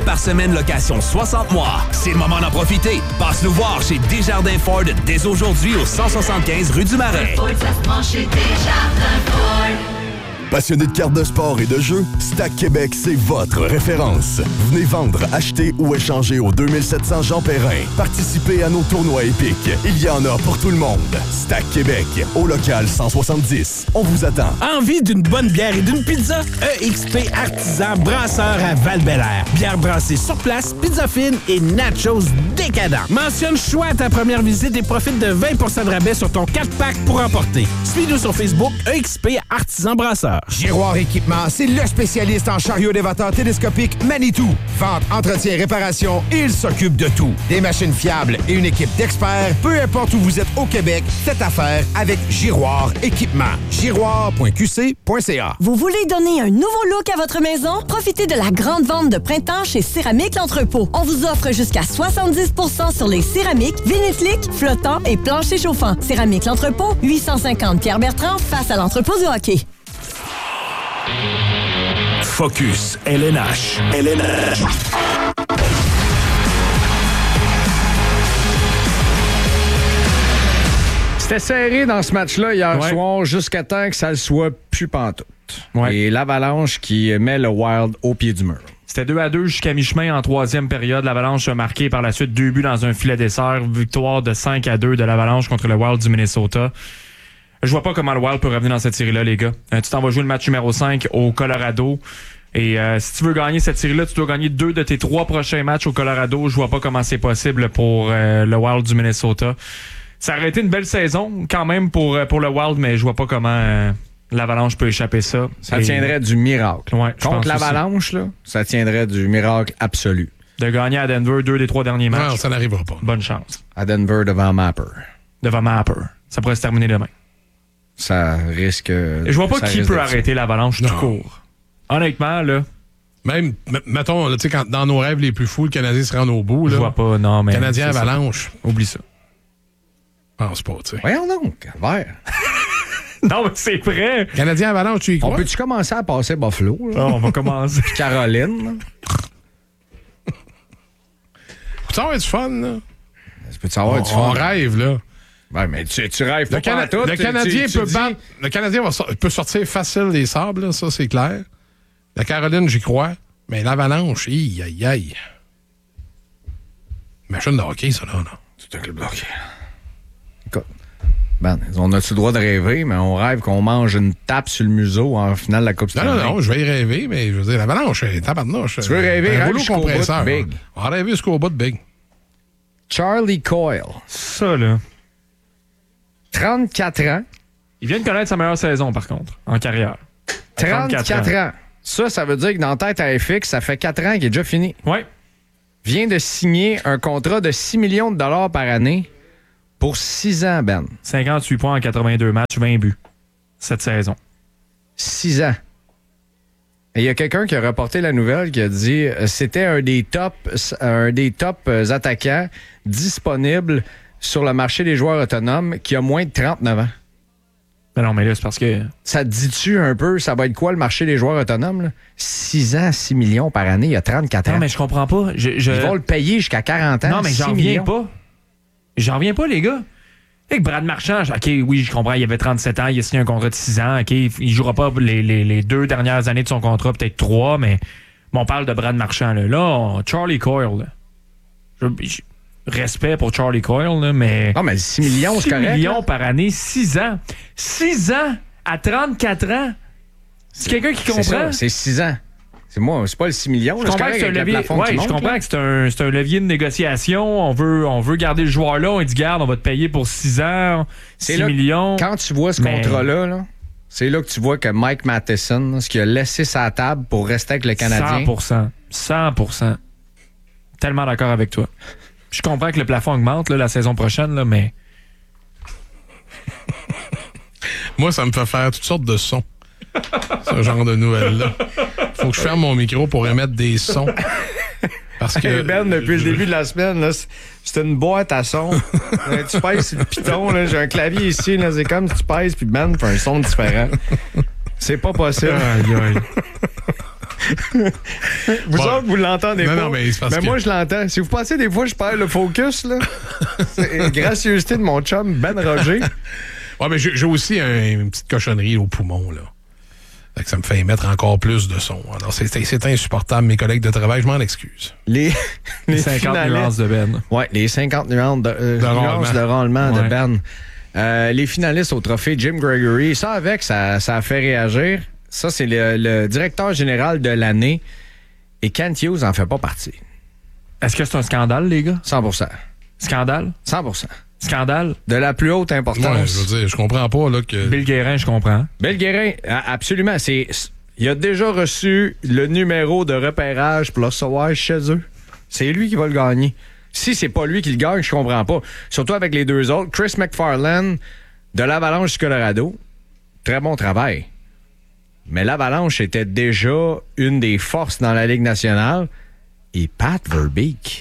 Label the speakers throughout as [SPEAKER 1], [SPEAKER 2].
[SPEAKER 1] par semaine, location 60 mois. C'est le moment d'en profiter. Passe nous voir chez Desjardins Ford dès aujourd'hui au 175 rue du Marais.
[SPEAKER 2] Ford, ça se mange chez Desjardins Ford.
[SPEAKER 3] Passionné de cartes de sport et de jeux, Stack Québec, c'est votre référence. Venez vendre, acheter ou échanger au 2700 Jean Perrin. Participez à nos tournois épiques. Il y en a pour tout le monde. Stack Québec, au local 170. On vous attend.
[SPEAKER 4] Envie d'une bonne bière et d'une pizza? EXP Artisan Brasseur à Val-Bélair. Bière brassée sur place, pizza fine et nachos décadents. Mentionne choix à ta première visite et profite de 20% de rabais sur ton 4-pack pour emporter. Suis-nous sur Facebook, EXP Artisan Brasseur.
[SPEAKER 5] Giroir Équipement, c'est le spécialiste en chariot élévateur télescopique Manitou. Vente, entretien, réparation, il s'occupe de tout. Des machines fiables et une équipe d'experts, peu importe où vous êtes au Québec, faites affaire avec Giroir Équipement. Giroir.qc.ca.
[SPEAKER 6] Vous voulez donner un nouveau look à votre maison? Profitez de la grande vente de printemps chez Céramique L'Entrepôt. On vous offre jusqu'à 70% sur les céramiques, vinifliques, flottants et planchers chauffants. Céramique L'Entrepôt, 850 Pierre-Bertrand, face à l'entrepôt du hockey.
[SPEAKER 1] Focus LNH.
[SPEAKER 7] C'était serré dans ce match-là hier soir jusqu'à temps que ça le soit plus pantoute. Et l'Avalanche qui met le Wild au pied du mur.
[SPEAKER 8] C'était 2-2 jusqu'à mi-chemin en troisième période. L'Avalanche a marqué par la suite 2 buts dans un filet dessert. Victoire de 5-2 de l'Avalanche contre le Wild du Minnesota. Je vois pas comment le Wild peut revenir dans cette série-là, les gars. Tu t'en vas jouer le match numéro 5 au Colorado. Et si tu veux gagner cette série-là, tu dois gagner 2 de tes 3 prochains matchs au Colorado. Je vois pas comment c'est possible pour le Wild du Minnesota. Ça aurait été une belle saison quand même pour le Wild, mais je vois pas comment l'Avalanche peut échapper ça.
[SPEAKER 7] Ça tiendrait du miracle.
[SPEAKER 8] Ouais,
[SPEAKER 7] contre l'Avalanche, là, ça tiendrait du miracle absolu.
[SPEAKER 8] De gagner à Denver 2 des 3 derniers matchs.
[SPEAKER 9] Non, ça n'arrivera pas.
[SPEAKER 8] Bonne chance.
[SPEAKER 7] À Denver devant Mapper.
[SPEAKER 8] Ça pourrait se terminer demain.
[SPEAKER 7] Ça risque...
[SPEAKER 8] Je vois pas qui peut arrêter l'Avalanche tout court. Honnêtement, là...
[SPEAKER 9] Même, mettons, tu sais, dans nos rêves les plus fous, le Canadien se rend au bout. Là,
[SPEAKER 8] je vois pas, non, mais...
[SPEAKER 9] Canadien Avalanche.
[SPEAKER 8] Oublie ça.
[SPEAKER 9] Pense pas, tu sais.
[SPEAKER 7] Voyons donc, vert.
[SPEAKER 8] Non, mais c'est vrai.
[SPEAKER 9] Canadien Avalanche, tu y crois?
[SPEAKER 7] On peut-tu commencer à passer Buffalo? Là?
[SPEAKER 8] On va commencer.
[SPEAKER 7] Caroline.
[SPEAKER 9] Ça va être fun, là.
[SPEAKER 7] Peut-tu avoir du fun?
[SPEAKER 9] On rêve, là.
[SPEAKER 7] Ouais, mais tu rêves pas tout.
[SPEAKER 9] Le Canadien le Canadien peut sortir facile des sables, là, ça, c'est clair. La Caroline, j'y crois. Mais l'Avalanche, aïe. Machine de hockey, ça, là, non.
[SPEAKER 7] C'est un club de hockey. Écoute, ben, on a-tu le droit de rêver, mais on rêve qu'on mange une tape sur le museau en finale de la Coupe Stanley.
[SPEAKER 9] Non, je vais y rêver, mais je veux dire, l'Avalanche, tabarnouche.
[SPEAKER 7] Tu veux rêver, rêve jusqu'au bout de Big.
[SPEAKER 9] On va rêver jusqu'au bout de Big.
[SPEAKER 7] Charlie Coyle.
[SPEAKER 8] Ça, là.
[SPEAKER 7] 34 ans.
[SPEAKER 8] Il vient de connaître sa meilleure saison, par contre, en carrière.
[SPEAKER 7] 34 ans. Ça veut dire que dans Tête à FX, ça fait 4 ans qu'il est déjà fini.
[SPEAKER 8] Oui.
[SPEAKER 7] Vient de signer un contrat de 6 millions de dollars par année pour 6 ans, Ben.
[SPEAKER 8] 58 points en 82 matchs, 20 buts cette saison.
[SPEAKER 7] 6 ans. Et il y a quelqu'un qui a reporté la nouvelle qui a dit c'était un des top attaquants disponibles sur le marché des joueurs autonomes qui a moins de 39 ans.
[SPEAKER 8] Ben non, mais là, c'est parce que...
[SPEAKER 7] Ça te dit-tu un peu, ça va être quoi le marché des joueurs autonomes? Là? 6 ans, 6 millions par année, il y a 34 ans.
[SPEAKER 8] Non, mais je comprends pas. Ils
[SPEAKER 7] vont le payer jusqu'à 40 ans.
[SPEAKER 8] Non, mais j'en reviens pas. J'en reviens pas, les gars. Avec Brad Marchand, OK, oui, je comprends, il avait 37 ans, il a signé un contrat de 6 ans, OK, il jouera pas les 2 dernières années de son contrat, peut-être 3, mais on parle de Brad Marchand. Là, Charlie Coyle, respect pour Charlie Coyle, là, mais...
[SPEAKER 7] Non, mais 6 millions, c'est correct.
[SPEAKER 8] 6 millions par année, 6 ans. 6 ans à 34 ans. C'est quelqu'un qui comprend.
[SPEAKER 7] C'est ça, c'est 6 ans. C'est pas le 6 millions.
[SPEAKER 8] Je comprends que c'est un levier. Je comprends que c'est un levier de négociation. On veut garder le joueur là. On dit, garde, on va te payer pour 6 ans, 6 millions.
[SPEAKER 7] Quand tu vois ce contrat-là, là, c'est là que tu vois que Mike Matheson, ce qu'il a laissé sa table pour rester avec le Canadien.
[SPEAKER 8] 100%. Tellement d'accord avec toi. Je comprends que le plafond augmente là, la saison prochaine, là, mais...
[SPEAKER 9] Moi, ça me fait faire toutes sortes de sons. Ce genre de nouvelles-là. Faut que je ferme mon micro pour émettre des sons. Parce que
[SPEAKER 7] Ben, depuis le début de la semaine, là, c'est une boîte à sons. Tu pèses sur le piton, là, j'ai un clavier ici, là, c'est comme si tu pèses, puis Ben fait un son différent. C'est pas possible. Vous autres, vous l'entendez pas.
[SPEAKER 9] Non, mais c'est parce que...
[SPEAKER 7] moi, je l'entends. Si vous pensez des fois, je perds le focus, là, c'est gracieuseté de mon chum, Ben Roger.
[SPEAKER 9] Ouais, mais j'ai aussi une petite cochonnerie au poumon, là. Fait que ça me fait émettre encore plus de son. Alors, c'est insupportable. Mes collègues de travail, je m'en excuse.
[SPEAKER 7] Les
[SPEAKER 8] 50 nuances de Ben.
[SPEAKER 7] Ouais, les 50 nuances de rendement de Ben. Les finalistes au trophée Jim Gregory, ça a fait réagir. Ça, c'est le directeur général de l'année. Et Kent Hughes en fait pas partie.
[SPEAKER 8] Est-ce que c'est un scandale, les gars?
[SPEAKER 7] 100%.
[SPEAKER 8] Scandale?
[SPEAKER 7] 100%.
[SPEAKER 8] Scandale?
[SPEAKER 7] De la plus haute importance.
[SPEAKER 9] Ouais, je veux dire, je comprends pas là que...
[SPEAKER 8] Bill Guérin, je comprends.
[SPEAKER 7] Bill Guérin, absolument. Il a déjà reçu le numéro de repérage pour le sauvage chez eux. C'est lui qui va le gagner. Si c'est pas lui qui le gagne, je comprends pas. Surtout avec les deux autres. Chris McFarland de l'Avalanche du Colorado. Très bon travail. Mais l'Avalanche était déjà une des forces dans la Ligue nationale. Et Pat Verbeek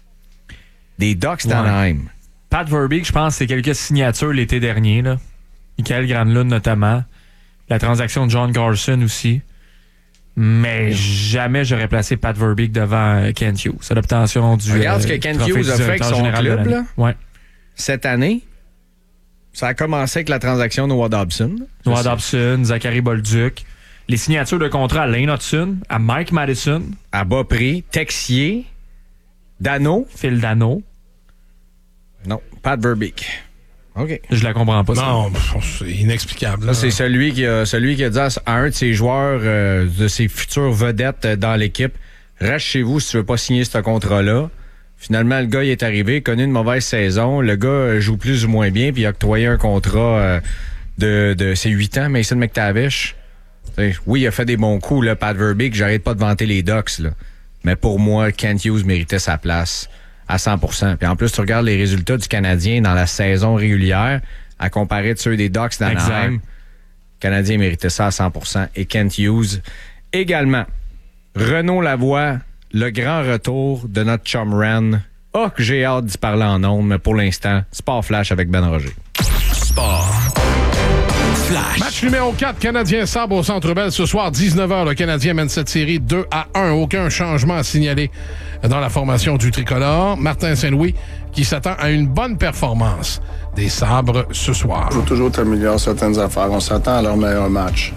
[SPEAKER 7] des Ducks d'Anaheim.
[SPEAKER 8] Pat Verbeek, je pense que c'est quelques signatures l'été dernier. Là. Michael Granlund notamment. La transaction de John Carlson aussi. Mais jamais j'aurais placé Pat Verbeek devant Kent Hughes à l'obtention du
[SPEAKER 7] Regarde ce que Kent Hughes a fait avec son club. Là.
[SPEAKER 8] Ouais.
[SPEAKER 7] Cette année, ça a commencé avec la transaction de Noah Dobson.
[SPEAKER 8] Noah Dobson, Zachary Bolduc. Les signatures de contrat à Lane Hudson, à Mike Madison.
[SPEAKER 7] À bas prix. Texier. Dano.
[SPEAKER 8] Phil Dano.
[SPEAKER 7] Non, Pat Verbeek. OK.
[SPEAKER 8] Je la comprends pas.
[SPEAKER 9] Non, c'est inexplicable.
[SPEAKER 7] Ça, c'est celui qui a dit à un de ses joueurs, de ses futures vedettes dans l'équipe, reste chez vous si tu veux pas signer ce contrat-là. Finalement, le gars, il est arrivé, il connaît une mauvaise saison. Le gars joue plus ou moins bien, puis il a octroyé un contrat de ses 8 ans, Mason McTavish. T'sais, oui, il a fait des bons coups, là, Pat Verbeek. J'arrête pas de vanter les Ducks, là. Mais pour moi, Kent Hughes méritait sa place à 100%. Puis en plus, tu regardes les résultats du Canadien dans la saison régulière à comparer de ceux des Ducks d'Anaheim. Le Canadien méritait ça à 100%. Et Kent Hughes également. Renaud Lavoie, le grand retour de notre chum Ren. Oh, que j'ai hâte d'y parler en ondes, mais pour l'instant, Sport Flash avec Ben Roger.
[SPEAKER 1] Sport Flash.
[SPEAKER 9] Match numéro 4, Canadien Sabre au Centre Bell ce soir, 19h. Le Canadien mène cette série 2-1. Aucun changement à signaler dans la formation du tricolore. Martin Saint-Louis qui s'attend à une bonne performance des Sabres ce soir.
[SPEAKER 10] Il faut toujours t'améliorer certaines affaires. On s'attend à leur meilleur match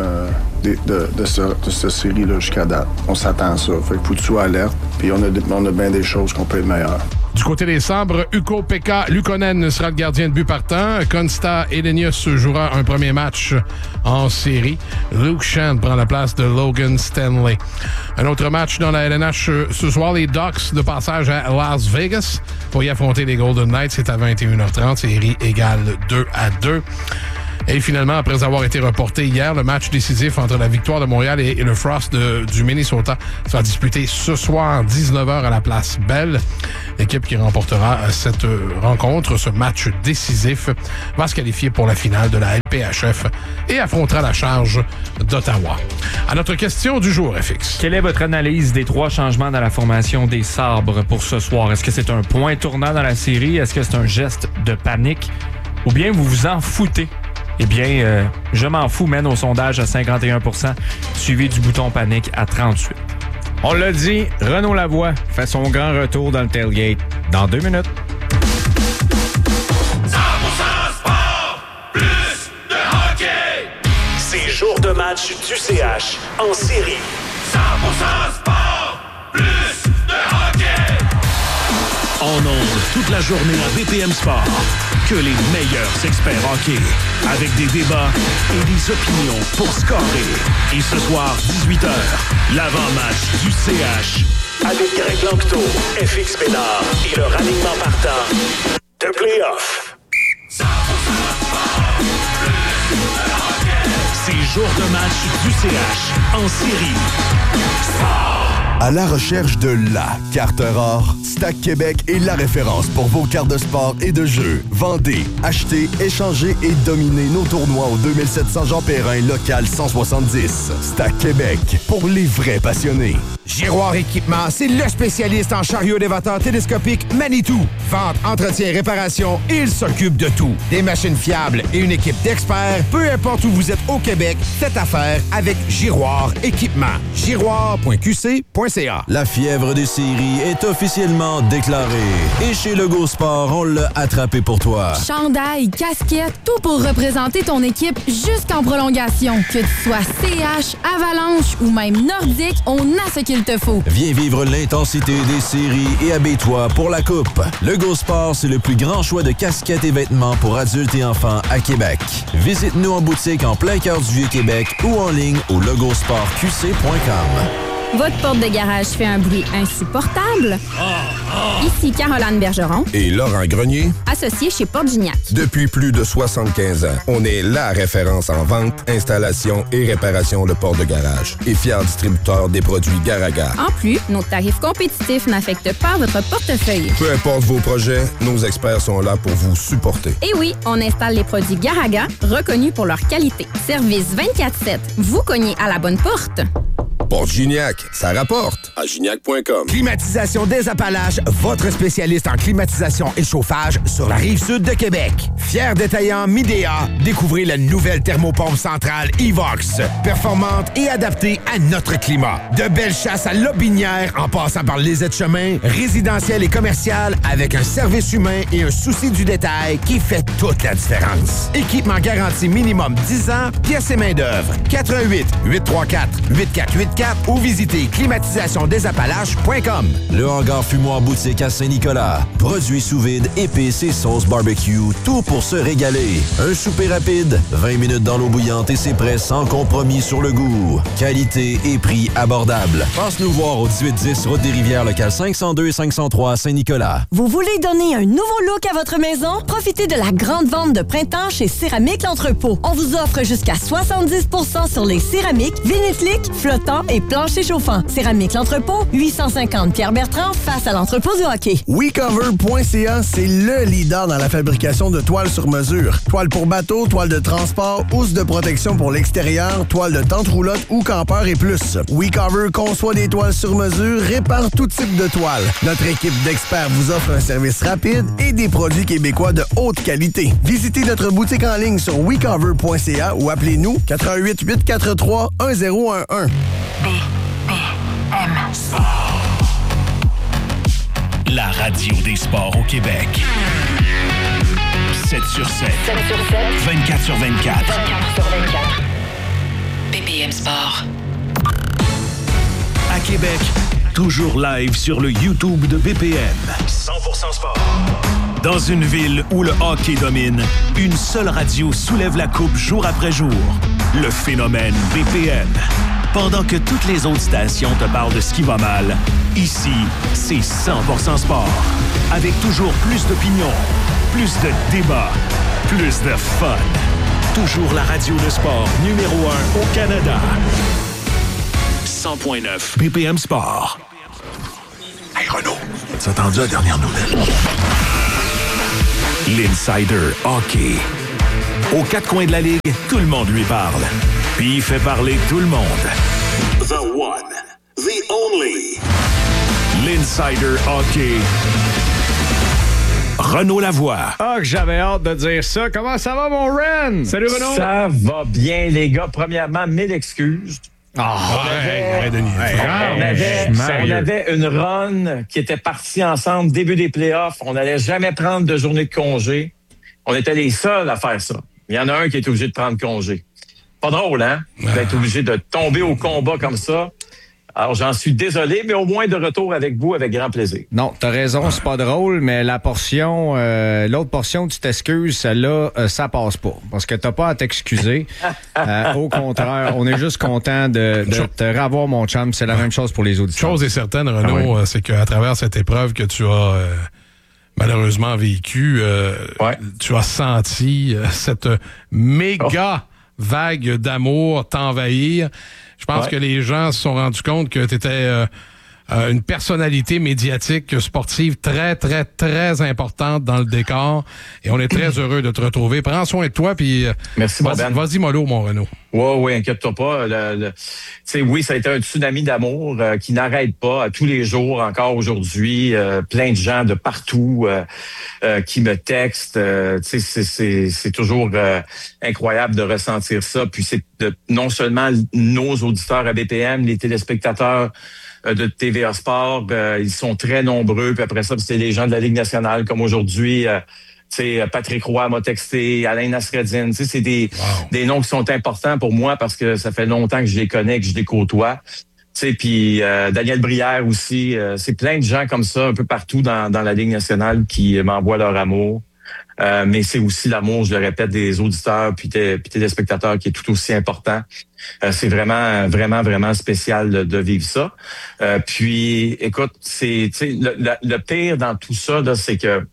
[SPEAKER 10] de cette série-là jusqu'à date. On s'attend à ça. Fait qu'il faut que tu sois alerte. Puis on a bien des choses qu'on peut être meilleur.
[SPEAKER 9] Du côté des Sabres, Ukko-Pekka Luukkonen sera le gardien de but partant. Konsta Elenius jouera un premier match en série. Luke Schenn prend la place de Logan Stanley. Un autre match dans la LNH ce soir, les Ducks de passage à Las Vegas pour y affronter les Golden Knights. C'est à 21h30, série égale 2-2. Et finalement, après avoir été reporté hier, le match décisif entre la Victoire de Montréal et le Frost du Minnesota sera disputé ce soir, 19h à la Place Bell. L'équipe qui remportera cette rencontre, ce match décisif, va se qualifier pour la finale de la LPHF et affrontera la charge d'Ottawa. À notre question du jour, FX.
[SPEAKER 8] Quelle est votre analyse des 3 changements dans la formation des Sabres pour ce soir? Est-ce que c'est un point tournant dans la série? Est-ce que c'est un geste de panique? Ou bien vous vous en foutez? Eh bien, je m'en fous mène au sondage à 51%, suivi du bouton panique à 38%.
[SPEAKER 7] On l'a dit, Renaud Lavoie fait son grand retour dans le tailgate dans 2 minutes.
[SPEAKER 1] 100% sport, plus de hockey. C'est jour de match du CH en série. 100% sport, plus de hockey. En ondes toute la journée à BPM Sport. Que les meilleurs experts hockey. Avec des débats et des opinions pour scorer. Et ce soir, 18h, l'avant-match du CH. Avec Greg Lanctot, FX Pénard et le ralliement partant de Playoff. 100% sport, plus de hockey. C'est jour de match du CH en série. Sport!
[SPEAKER 3] À la recherche de la carte rare, Stack Québec est la référence pour vos cartes de sport et de jeu. Vendez, achetez, échangez et dominez nos tournois au 2700 Jean Perrin, local 170. Stack Québec, pour les vrais passionnés.
[SPEAKER 5] Giroir Équipement, c'est le spécialiste en chariot élévateur télescopique Manitou. Vente, entretien, réparation, il s'occupe de tout. Des machines fiables et une équipe d'experts, peu importe où vous êtes au Québec, faites affaire avec Giroir Équipement. Giroir.qc.ca.
[SPEAKER 11] La fièvre des séries est officiellement déclarée. Et chez Legault Sport, on l'a attrapé pour toi.
[SPEAKER 12] Chandail, casquette, tout pour représenter ton équipe jusqu'en prolongation. Que tu sois CH, Avalanche ou même Nordique, on a ce qu'il te faut.
[SPEAKER 11] Viens vivre l'intensité des séries et habille-toi pour la coupe. Legault Sport, c'est le plus grand choix de casquettes et vêtements pour adultes et enfants à Québec. Visite-nous en boutique en plein cœur du Vieux-Québec ou en ligne au legaultsportqc.com.
[SPEAKER 12] Votre porte de garage fait un bruit insupportable? Ici Caroline Bergeron
[SPEAKER 13] et Laurent Grenier,
[SPEAKER 12] associés chez Porte Gignac.
[SPEAKER 13] Depuis plus de 75 ans, on est la référence en vente, installation et réparation de portes de garage et fier distributeur des produits Garaga.
[SPEAKER 12] En plus, nos tarifs compétitifs n'affectent pas votre portefeuille.
[SPEAKER 13] Peu importe vos projets, nos experts sont là pour vous supporter.
[SPEAKER 12] Et oui, on installe les produits Garaga, reconnus pour leur qualité. Service 24/7. Vous cognez à la bonne porte.
[SPEAKER 13] Porte Gignac, ça rapporte à gignac.com.
[SPEAKER 5] Climatisation des Appalaches, votre spécialiste en climatisation et chauffage sur la Rive-Sud de Québec. Fier détaillant Midea, découvrez la nouvelle thermopompe centrale Evox. Performante et adaptée à notre climat. De belles chasses à Lobinière en passant par les aides-chemins, résidentiel et commercial avec un service humain et un souci du détail qui fait toute la différence. Équipement garanti minimum 10 ans, pièces et main-d'œuvre. 88 834 8484 ou visitez climatisationdesappalaches.com.
[SPEAKER 11] Le hangar fumoir boutique à Saint-Nicolas. Produits sous vide, épices et sauces barbecue, tout pour se régaler. Un souper rapide, 20 minutes dans l'eau bouillante et c'est prêt sans compromis sur le goût. Qualité et prix abordables. Passe nous voir au 1810 Route des Rivières, local 502 et 503 à Saint-Nicolas.
[SPEAKER 6] Vous voulez donner un nouveau look à votre maison? Profitez de la grande vente de printemps chez Céramique L'Entrepôt. On vous offre jusqu'à 70% sur les céramiques, vinifliques, flottants et planchers chauffants. Céramique L'Entrepôt, 850 Pierre-Bertrand, face à l'entrepôt du hockey.
[SPEAKER 14] WeCover.ca, c'est le leader dans la fabrication de toiles sur mesure. Toiles pour bateau, toiles de transport, housse de protection pour l'extérieur, toiles de tente roulotte ou campeur et plus. WeCover conçoit des toiles sur mesure, répare tout type de toiles. Notre équipe d'experts vous offre un service rapide et des produits québécois de haute qualité. Visitez notre boutique en ligne sur WeCover.ca ou appelez-nous 88 843 1011.
[SPEAKER 1] BPM Sport. La radio des sports au Québec. 7 sur 7.
[SPEAKER 2] 7 sur 7.
[SPEAKER 1] 24 sur 24.
[SPEAKER 2] 24 sur 24. BPM Sport.
[SPEAKER 1] À Québec, toujours live sur le YouTube de BPM. 100% sport. Dans une ville où le hockey domine, une seule radio soulève la coupe jour après jour. Le phénomène BPM. Pendant que toutes les autres stations te parlent de ce qui va mal, ici, c'est 100% sport. Avec toujours plus d'opinions, plus de débats, plus de fun. Toujours la radio de sport numéro 1 au Canada. 100.9 BPM Sport. Hey Renaud, t'as entendu la dernière nouvelle? L'Insider Hockey. Aux quatre coins de la Ligue, tout le monde lui parle. Puis il fait parler tout le monde. The one, the only. L'Insider Hockey. Renaud Lavoie.
[SPEAKER 7] Ah, que j'avais hâte de dire ça. Comment ça va, mon Ren?
[SPEAKER 8] Salut, Renaud.
[SPEAKER 15] Ça va bien, les gars. Premièrement, 1000 excuses.
[SPEAKER 7] On
[SPEAKER 15] avait une run qui était partie ensemble début des playoffs. On n'allait jamais prendre de journée de congé. On était les seuls à faire ça. Il y en a un qui est obligé de prendre congé. Pas drôle, hein? D'être obligé de tomber au combat comme ça. Alors, j'en suis désolé, mais au moins de retour avec vous, avec grand plaisir.
[SPEAKER 7] Non, t'as raison, c'est pas drôle, mais la portion, l'autre portion, tu t'excuses, celle-là, ça passe pas. Parce que t'as pas à t'excuser. Au contraire, on est juste content de te revoir, mon chum. C'est la même chose pour les auditeurs.
[SPEAKER 9] Chose est certaine, Renaud, c'est qu'à travers cette épreuve que tu as malheureusement vécue, tu as senti cette méga vague d'amour t'envahir. Je pense que les gens se sont rendus compte que tu étais une personnalité médiatique sportive très, très, très importante dans le décor. Et on est très heureux de te retrouver. Prends soin de toi, puis
[SPEAKER 15] merci,
[SPEAKER 9] vas-y mollo, mon Renaud.
[SPEAKER 15] Oui, inquiète-toi pas. Oui, ça a été un tsunami d'amour qui n'arrête pas tous les jours, encore aujourd'hui. Plein de gens de partout qui me textent. C'est toujours incroyable de ressentir ça. Puis c'est non seulement nos auditeurs à BPM, les téléspectateurs de TVA Sport, ils sont très nombreux. Puis après ça, c'est les gens de la Ligue nationale, comme aujourd'hui. Patrick Roy m'a texté, Alain Nasreddine. C'est des noms qui sont importants pour moi parce que ça fait longtemps que je les connais, que je les côtoie. Puis Daniel Brière aussi. C'est plein de gens comme ça un peu partout dans la Ligue nationale qui m'envoient leur amour. Mais c'est aussi l'amour, je le répète, des auditeurs puis des spectateurs qui est tout aussi important. C'est vraiment, vraiment, vraiment spécial de vivre ça. Puis, écoute, le pire dans tout ça, là, c'est que,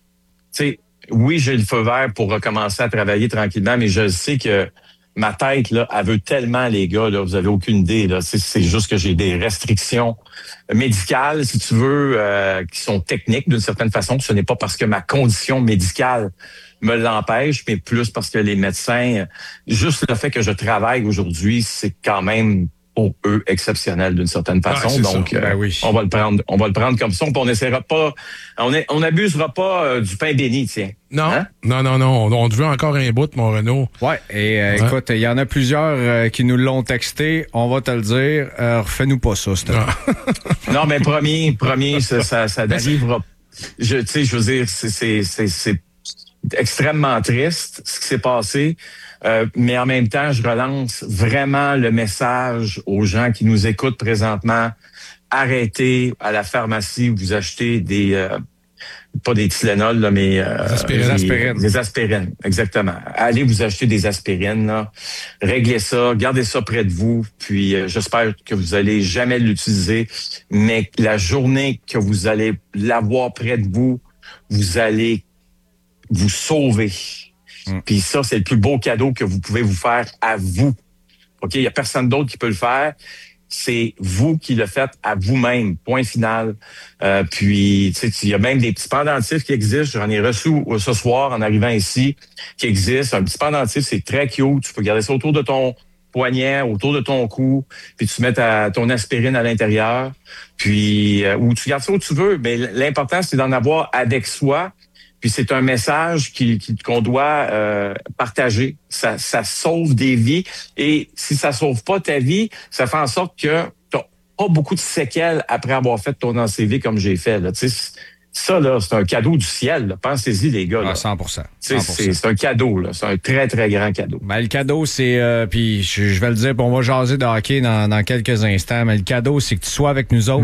[SPEAKER 15] oui, j'ai le feu vert pour recommencer à travailler tranquillement, mais je sais que ma tête, là, elle veut tellement, les gars, là, vous avez aucune idée, là. C'est juste que j'ai des restrictions médicales, si tu veux, qui sont techniques d'une certaine façon. Ce n'est pas parce que ma condition médicale me l'empêche, mais plus parce que les médecins, juste le fait que je travaille aujourd'hui, c'est quand même pour eux exceptionnel d'une certaine façon. Donc, on va le prendre comme ça. On n'essaiera pas, on n'abusera pas du pain béni, tiens.
[SPEAKER 9] Non, hein? Non. On te veut encore un bout, mon Renaud.
[SPEAKER 7] Ouais. Et écoute, il y en a plusieurs qui nous l'ont texté. On va te le dire. Refais-nous pas ça, s'il te plaît.
[SPEAKER 15] Non, mais promis, ça n'arrivera. Je veux dire, c'est extrêmement triste ce qui s'est passé. Mais en même temps, je relance vraiment le message aux gens qui nous écoutent présentement. Arrêtez à la pharmacie, vous achetez pas des Tylenol, là, mais des aspirines, exactement. Allez vous acheter des aspirines, là. Réglez ça, gardez ça près de vous, puis j'espère que vous allez jamais l'utiliser, mais la journée que vous allez l'avoir près de vous, vous allez vous sauver. Puis ça, c'est le plus beau cadeau que vous pouvez vous faire à vous. OK? Il n'y a personne d'autre qui peut le faire. C'est vous qui le faites à vous-même. Point final. Puis, tu sais, il y a même des petits pendentifs qui existent. J'en ai reçu ce soir en arrivant ici, qui existent. Un petit pendentif, c'est très cute. Tu peux garder ça autour de ton poignet, autour de ton cou, puis tu mets ton aspirine à l'intérieur. Puis, ou tu gardes ça où tu veux. Mais l'important, c'est d'en avoir avec soi. Puis c'est un message qu'on doit partager. Ça sauve des vies. Et si ça sauve pas ta vie, ça fait en sorte que t'as pas beaucoup de séquelles après avoir fait ton ACV comme j'ai fait. Là. Ça, là, c'est un cadeau du ciel. Là. Pensez-y, les gars. Là.
[SPEAKER 7] 100%.
[SPEAKER 15] C'est un cadeau. Là. C'est un très, très grand cadeau.
[SPEAKER 7] Ben, le cadeau, c'est... puis je vais le dire, on va jaser de hockey dans quelques instants, mais le cadeau, c'est que tu sois avec nous autres.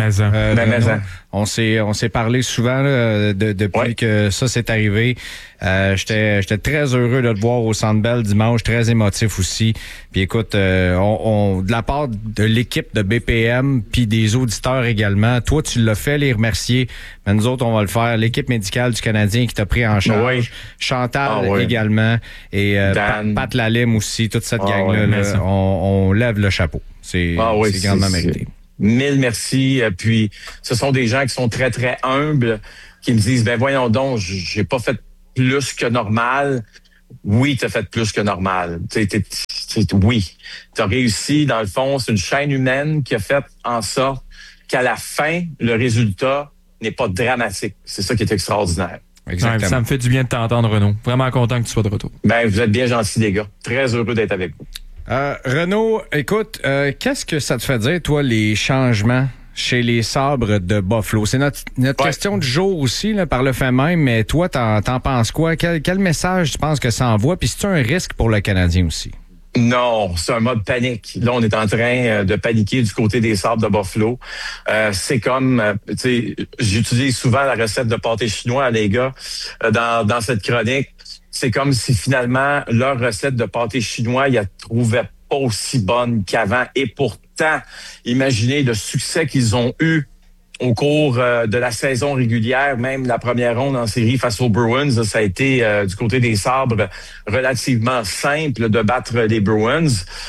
[SPEAKER 7] On s'est parlé souvent là, depuis que ça s'est arrivé. J'étais très heureux de te voir au Centre Bell dimanche, très émotif aussi. Puis écoute, de la part de l'équipe de BPM puis des auditeurs également, toi tu l'as fait les remercier, mais nous autres on va le faire. L'équipe médicale du Canadien qui t'a pris en charge, Chantal également et Pat Lalime aussi, toute cette gang-là, là, on lève le chapeau. C'est grandement mérité.
[SPEAKER 15] Mille merci. Puis ce sont des gens qui sont très, très humbles, qui me disent, ben voyons donc, j'ai pas fait plus que normal. Oui, t'as fait plus que normal. Oui. T'as réussi, dans le fond, c'est une chaîne humaine qui a fait en sorte qu'à la fin, le résultat n'est pas dramatique. C'est ça qui est extraordinaire.
[SPEAKER 8] Exactement. Ouais, ça me fait du bien de t'entendre, Renaud. Vraiment content que tu sois de retour.
[SPEAKER 15] Ben, vous êtes bien gentils, les gars. Très heureux d'être avec vous.
[SPEAKER 7] Renaud, écoute, qu'est-ce que ça te fait dire, toi, les changements chez les Sabres de Buffalo? C'est notre question du jour aussi, là, par le fait même, mais toi, t'en penses quoi? Quel message tu penses que ça envoie? Puis c'est un risque pour le Canadien aussi?
[SPEAKER 15] Non, c'est un mode panique. Là, on est en train de paniquer du côté des Sabres de Buffalo. C'est comme, tu sais, j'utilise souvent la recette de pâté chinois, les gars, dans cette chronique. C'est comme si finalement, leur recette de pâté chinois, ils la trouvaient pas aussi bonne qu'avant. Et pourtant, imaginez le succès qu'ils ont eu au cours de la saison régulière, même la première ronde en série face aux Bruins, ça a été du côté des Sabres relativement simple de battre les Bruins.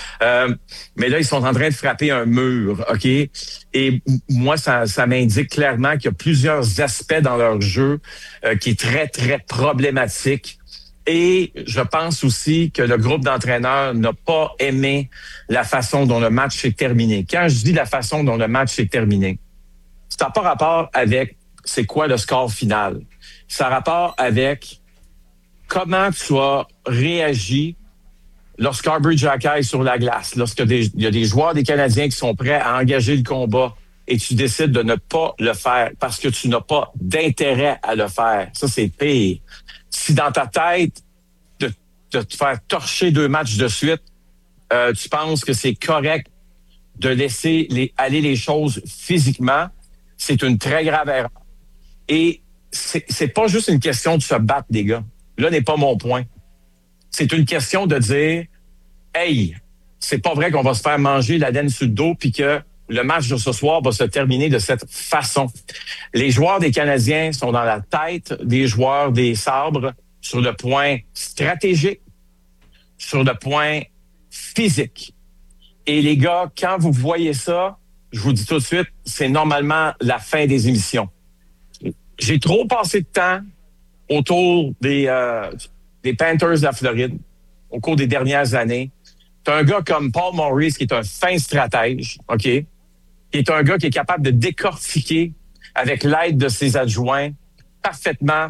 [SPEAKER 15] Mais là, ils sont en train de frapper un mur, OK? Et moi, ça m'indique clairement qu'il y a plusieurs aspects dans leur jeu qui est très, très problématique. Et je pense aussi que le groupe d'entraîneurs n'a pas aimé la façon dont le match s'est terminé. Quand je dis la façon dont le match s'est terminé, ça n'a pas rapport avec c'est quoi le score final. Ça a rapport avec comment tu as réagi lorsqu'Arber Xhekaj est sur la glace, il y a des joueurs des Canadiens qui sont prêts à engager le combat et tu décides de ne pas le faire parce que tu n'as pas d'intérêt à le faire. Ça, c'est pire. Si dans ta tête, de te faire torcher 2 matchs de suite, tu penses que c'est correct de laisser aller les choses physiquement, c'est une très grave erreur. Et c'est pas juste une question de se battre, les gars. Là n'est pas mon point. C'est une question de dire, hey, c'est pas vrai qu'on va se faire manger la laine sur le dos puis que le match de ce soir va se terminer de cette façon. Les joueurs des Canadiens sont dans la tête des joueurs des Sabres sur le point stratégique, sur le point physique. Et les gars, quand vous voyez ça, je vous dis tout de suite, c'est normalement la fin des émissions. J'ai trop passé de temps autour des Panthers de la Floride au cours des dernières années. T'as un gars comme Paul Maurice qui est un fin stratège, OK? Qui est un gars qui est capable de décortiquer avec l'aide de ses adjoints parfaitement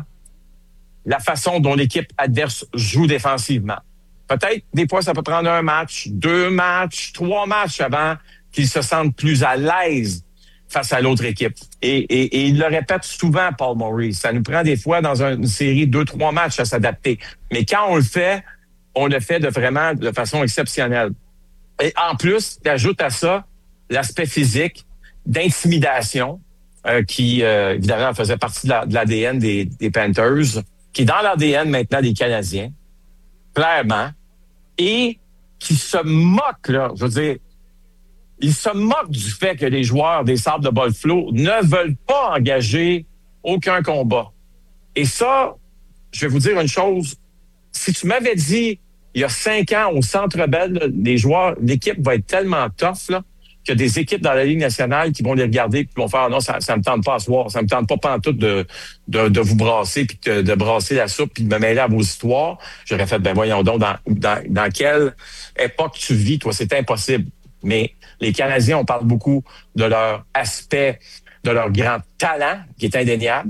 [SPEAKER 15] la façon dont l'équipe adverse joue défensivement. Peut-être, des fois, ça peut prendre 1 match, 2 matchs, 3 matchs avant qu'ils se sentent plus à l'aise face à l'autre équipe. Et il le répète souvent, Paul Maurice. Ça nous prend des fois dans une série 2-3 matchs à s'adapter. Mais quand on le fait de façon exceptionnelle. Et en plus, tu ajoutes à ça l'aspect physique, d'intimidation, qui, évidemment, faisait partie de l'ADN des Panthers, qui est dans l'ADN maintenant des Canadiens, clairement, et qui se moque, là, je veux dire, il se moque du fait que les joueurs des Sabres de Buffalo ne veulent pas engager aucun combat. Et ça, je vais vous dire une chose, si tu m'avais dit il y a 5 ans au Centre Bell, l'équipe va être tellement tough là, qu'il y a des équipes dans la Ligue nationale qui vont les regarder et qui vont faire non, ça me tente pas à soir, ça me tente pas pantoute de vous brasser puis de brasser la soupe puis de me mêler à vos histoires. J'aurais fait, ben voyons donc, dans quelle époque tu vis, toi, c'est impossible. Mais les Canadiens, on parle beaucoup de leur aspect, de leur grand talent, qui est indéniable.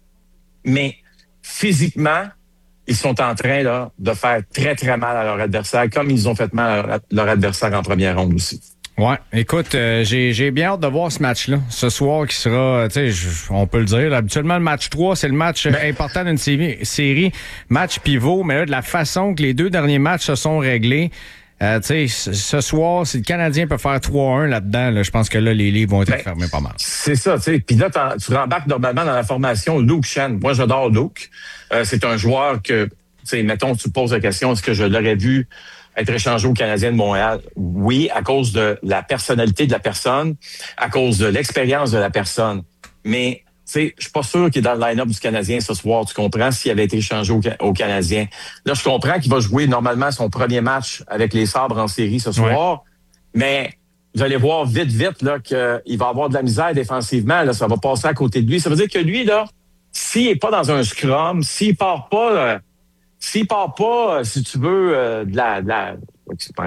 [SPEAKER 15] Mais physiquement, ils sont en train là, de faire très, très mal à leur adversaire, comme ils ont fait mal à leur adversaire en première ronde aussi.
[SPEAKER 7] Ouais, écoute, j'ai bien hâte de voir ce match-là. Ce soir qui sera, tu sais, on peut le dire, habituellement le match 3, c'est le match important d'une série, match pivot, mais là, de la façon que les 2 derniers matchs se sont réglés, tu sais, ce soir, si le Canadien peut faire 3-1 là-dedans, là, je pense que là, les livres vont être fermés pas mal.
[SPEAKER 15] C'est ça, tu sais. Puis là, tu rembarques normalement dans la formation Luke Schenn. Moi, j'adore Luke. C'est un joueur que, tu sais, mettons, tu poses la question, est-ce que je l'aurais vu être échangé au Canadien de Montréal? Oui, à cause de la personnalité de la personne, à cause de l'expérience de la personne. Mais, tu sais, je suis pas sûr qu'il est dans le line-up du Canadien ce soir, tu comprends, s'il avait été échangé au Canadien. Là, je comprends qu'il va jouer normalement son premier match avec les Sabres en série ce soir, mais vous allez voir vite, là, qu'il va avoir de la misère défensivement, là, ça va passer à côté de lui. Ça veut dire que lui, là, s'il est pas dans un scrum, s'il part pas, si tu veux,